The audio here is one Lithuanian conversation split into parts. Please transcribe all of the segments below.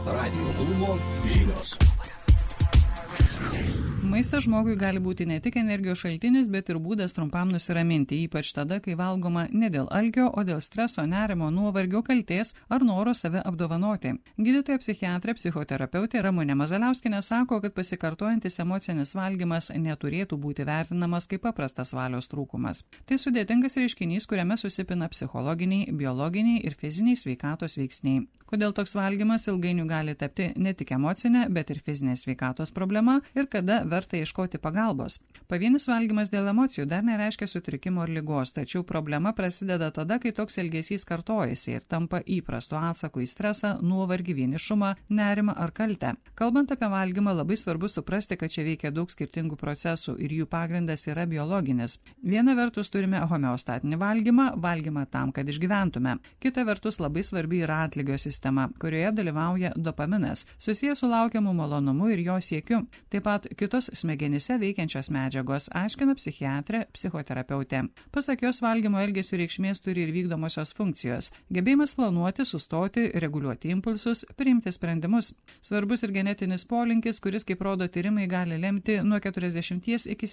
Radijo klubo žinios. Maistas žmogui gali būti ne tik energijos šaltinis, bet ir būdas trumpam nusiraminti, ypač tada, kai valgoma ne dėl alkio, o dėl streso, nerimo, nuovargio, kaltės ar noro save apdovanoti. Gydytoja psichiatrė, psichoterapeutė Ramunė Mazaliauskienė sako, kad pasikartojantis emocinis valgymas neturėtų būti vertinamas kaip paprastas valios trūkumas. Tai sudėtingas reiškinys, kuriame susipina psichologiniai, biologiniai ir fiziniai sveikatos veiksniai. Kodėl toks valgymas ilgainiui gali tapti ne tik emocinė, bet ir fizinė sveikatos problema ir kada verta ieškoti pagalbos. Pavienis valgymas dėl emocijų dar nereiškia sutrikimo ar ligos, tačiau problema prasideda tada, kai toks elgesys kartojasi ir tampa įprastu atsaku į stresą, nuovargį, vienišumą, nerimą ar kaltę. Kalbant apie valgymą, labai svarbu suprasti, kad čia veikia daug skirtingų procesų ir jų pagrindas yra biologinis. Viena vertus turime homeostatinį valgymą tam, kad išgyventume. Kita vertus labai svarbi yra atlygio sistema, kurioje dalyvauja dopaminas, susijęs su laukiamu malonumu ir jo siekiu. Taip pat kitos smegenyse veikiančios medžiagos, aiškina psichiatrė, psichoterapeutė. Pasak jos, valgymo elgesio reikšmės turi ir vykdomosios funkcijos. Gebėjimas planuoti, sustoti, reguliuoti impulsus, priimti sprendimus. Svarbus ir genetinis polinkis, kuris, kaip rodo tyrimai, gali lemti nuo 40 iki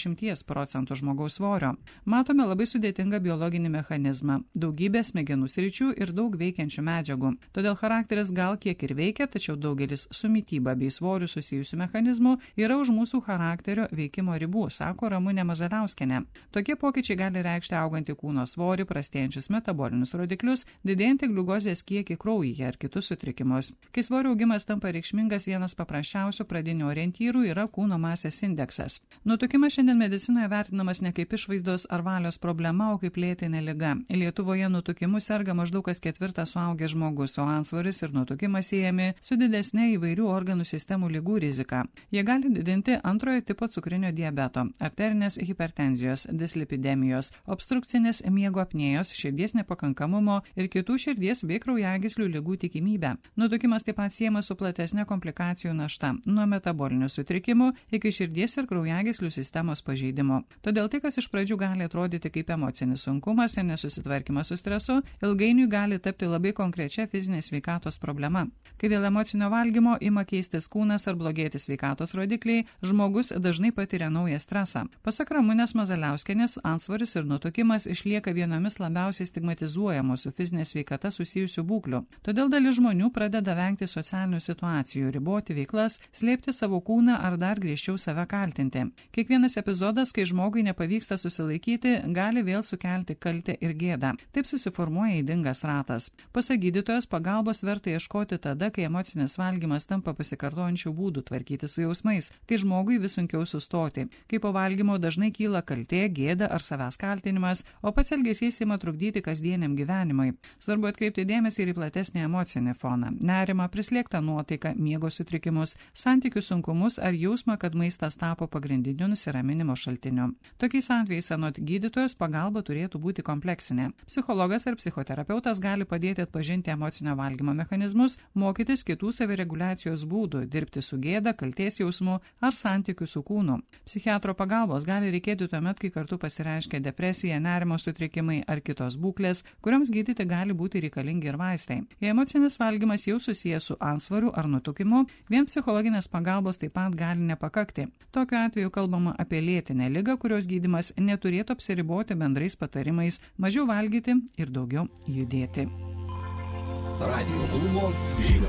70% žmogaus svorio. Matome labai sudėtingą biologinį mechanizmą, daugybę smegenų sričių ir daug veikiančių medžiagų. Todėl charakteris gal kiek ir veikia, tačiau daugelis su mityba bei svoriu susijusių mechanizmų yra už mūsų charakterio veikimo ribų, sako Ramunė Mazaliauskienė. Tokie pokyčiai gali reikšti augantį kūno svorį, prastėjančius metabolinius rodiklius, didėjantį gliukozės kiekį kraujyje ar kitus sutrikimus. Kai svorio augimas tampa reikšmingas, vienas paprasčiausių pradinių orientyrų yra kūno masės indeksas. Nutukimas šiandien medicinoje vertinamas ne kaip išvaizdos ar valios problema, o kaip lėtinė liga. Lietuvoje nutukimu serga maždaug kas ketvirtas suaugęs žmogus, o antsvoris ir nutukimas siejami su didesnė įvairių organų sistemų ligų rizika. Jie gali didinti antrojo tipo cukrinio diabeto, arterinės hipertenzijos, dislipidemijos, obstrukcinės miego apnėjos, širdies nepakankamumo ir kitų širdies bei kraujagyslių ligų tikimybę. Nutukimas taip pat siejamas su platesnė komplikacijų našta, nuo metabolinių sutrikimų iki širdies ir kraujagyslių sistemos pažeidimo. Todėl tai, kas iš pradžių gali atrodyti kaip emocinis sunkumas ir nesusitvarkymas su stresu, ilgainiui gali tapti labai konkrečia fizinė sveikatos problema. Kai dėl emocinio valgymo ima keistis kūnas ar blogėti sveikatos rodikliai, žmogus dažnai patiria naują stresą. Pasak Ramunės Mazaliauskienės, antsvoris ir nutukimas išlieka vienomis labiausiai stigmatizuojamų su fizinė sveikata susijusių būklių. Todėl dalis žmonių pradeda vengti socialinių situacijų, riboti veiklas, slėpti savo kūną ar dar griežčiau save kaltinti. Kiekvienas epizodas, kai žmogui nepavyksta susilaikyti, gali vėl sukelti kaltę ir gėdą. Taip susiformuoja ydingas ratas. Pasak gydytojos, pagalbos verta ieškoti tada, kai emocinis valgymas tampa pasikartojančių būdų tvarkyti su jausmais, kai žmogui vis sunkiau sustoti, kai po valgymo dažnai kyla kaltė, gėda ar savęs kaltinimas, o pats elgesys ima trukdyti kasdieniam gyvenimui. Svarbu atkreipti dėmesį ir į platesnį emocinį foną, nerimą, prislėgtą nuotaiką, miego sutrikimus, santykių sunkumus ar jausmą, kad maistas tapo pagrindiniu nusiraminimo šaltiniu. Tokiais atvejais anot gydytojos pagalba turėtų būti kompleksinė. Psichologas ar psichoterapeutas gali padėti atpažinti emocinio valgymo mechanizmus, mokytis kitų savireguliacijos būdų, dirbti su gėda, kaltės jausmu ar santykių su kūnu. Psichiatro pagalbos gali reikėti tuomet, kai kartu pasireiškia depresija, nerimo sutrikimai ar kitos būklės, kuriams gydyti gali būti reikalingi ir vaistai. Jei emocinis valgymas jau susijęs su antsvoriu ar nutukimu, vien psichologinės pagalbos taip pat gali nepakakti. Tokiu atveju kalbama apie lėtinę ligą, kurios gydymas neturėtų apsiriboti bendrais patarimais, mažiau valgyti ir daugiau judėti. Radijo klubo žinios.